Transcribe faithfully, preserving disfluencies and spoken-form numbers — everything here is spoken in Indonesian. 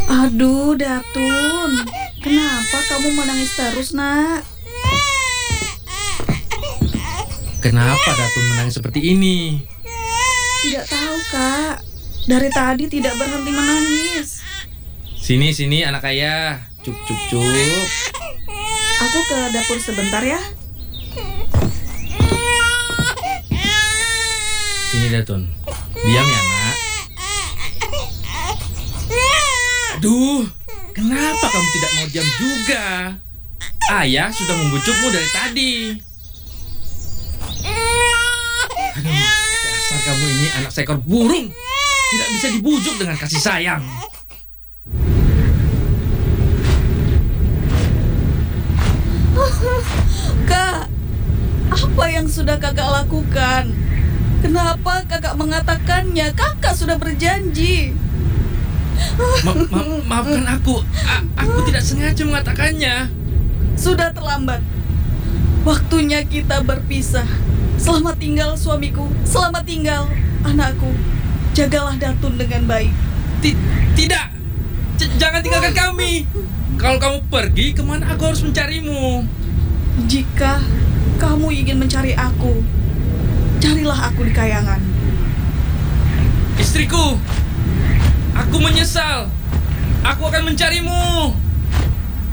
Aduh, Datun. Kenapa kamu menangis terus, nak? Kenapa Datun menangis seperti ini? Tidak tahu, Kak. Dari tadi tidak berhenti menangis. Sini, sini anak ayah. Cup, cup, cup. Aku ke dapur sebentar ya. Sini Datun. Diam ya, nak. Aduh, kenapa kamu tidak mau diam juga? Ayah sudah membujukmu dari tadi. Aduh, dasar kamu ini anak seekor burung. Tidak bisa dibujuk dengan kasih sayang. Kak, apa yang sudah kakak lakukan? Kenapa kakak mengatakannya? Kakak sudah berjanji. Ma ma maafkan aku. A aku tidak sengaja mengatakannya. Sudah terlambat. Waktunya kita berpisah. Selamat tinggal suamiku. Selamat tinggal anakku. Jagalah Datun dengan baik. T tidak. J jangan tinggalkan kami. Kalau kamu pergi, kemana aku harus mencarimu? Jika kamu ingin mencari aku, carilah aku di kayangan. Istriku, aku menyesal. Aku akan mencarimu.